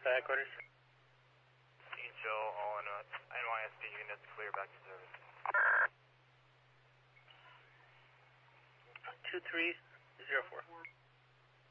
Headquarters. Joe, all in NYSD units clear back to service. 2304.